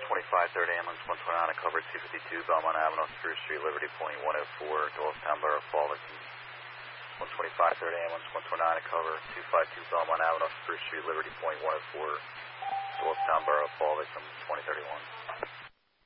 2530 ambulance 129 to cover 252 Belmont Avenue, Spruce Street, Liberty Point 104, Doylestown Borough, Fall Victim. 12530 ambulance 129 to cover 252 Belmont Avenue, Spruce Street, Liberty Point 104, Doylestown Borough, Fall Victim 2031.